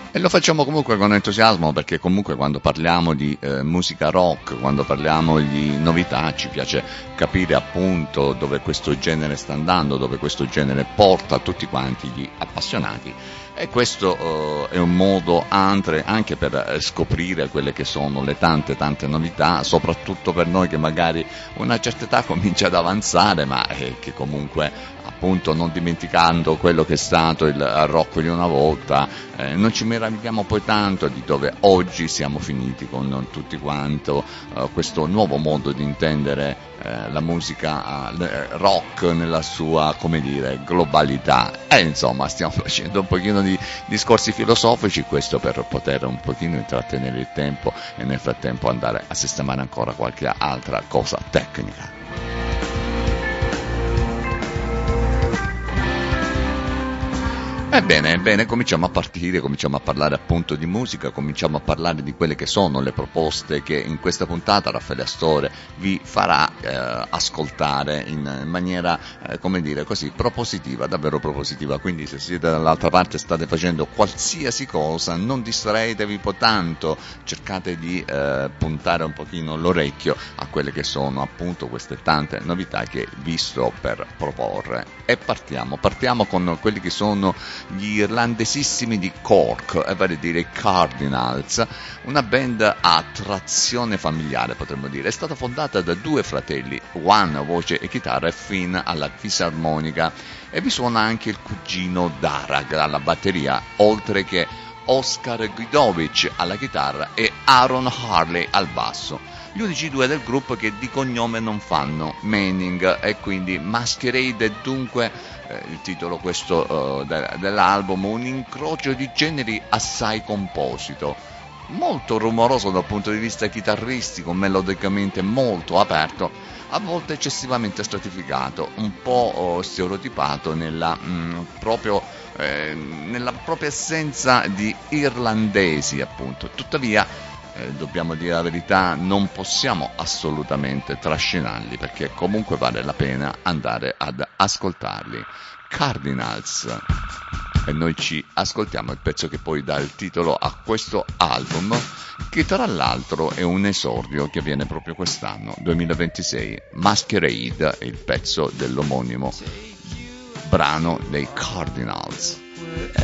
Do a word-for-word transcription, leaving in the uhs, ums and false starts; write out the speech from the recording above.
E lo facciamo comunque con entusiasmo, perché comunque quando parliamo di eh, musica rock, quando parliamo di novità, ci piace capire appunto dove questo genere sta andando, dove questo genere porta tutti quanti gli appassionati. E questo eh, è un modo anche, anche per eh, scoprire quelle che sono le tante tante novità, soprattutto per noi che magari una certa età comincia ad avanzare, ma eh, che comunque appunto non dimenticando quello che è stato il rock di una volta, eh, non ci meravigliamo poi tanto di dove oggi siamo finiti con tutti quanto eh, questo nuovo modo di intendere eh, la musica eh, rock nella sua, come dire, globalità. E insomma stiamo facendo un pochino di discorsi filosofici, questo per poter un pochino intrattenere il tempo e nel frattempo andare a sistemare ancora qualche altra cosa tecnica. Ebbene, ebbene, cominciamo a partire, cominciamo a parlare appunto di musica, cominciamo a parlare di quelle che sono le proposte che in questa puntata Raffaele Astore vi farà eh, ascoltare in maniera, eh, come dire, così, propositiva, davvero propositiva. Quindi se siete dall'altra parte e state facendo qualsiasi cosa, non distraetevi poi tanto, cercate di eh, puntare un pochino l'orecchio a quelle che sono appunto queste tante novità che vi sto per proporre. E partiamo, partiamo con quelli che sono gli irlandesissimi di Cork, e vale a dire i Cardinals, una band a trazione familiare, potremmo dire. È stata fondata da due fratelli, Juan voce e chitarra e Finn alla fisarmonica, e vi suona anche il cugino Darag alla batteria, oltre che Oscar Guidovic alla chitarra e Aaron Harley al basso. Gli unici due del gruppo che di cognome non fanno Manning, e quindi Masquerade è dunque eh, il titolo questo uh, de- dell'album, un incrocio di generi assai composito, molto rumoroso dal punto di vista chitarristico, melodicamente molto aperto, a volte eccessivamente stratificato, un po' oh, stereotipato nella mh, proprio eh, nella propria essenza di irlandesi appunto. Tuttavia Eh, dobbiamo dire la verità, non possiamo assolutamente trascinarli, perché comunque vale la pena andare ad ascoltarli. Cardinals, e noi ci ascoltiamo il pezzo che poi dà il titolo a questo album, che tra l'altro è un esordio che avviene proprio quest'anno, duemilaventisei. Masquerade è il pezzo dell'omonimo brano dei Cardinals.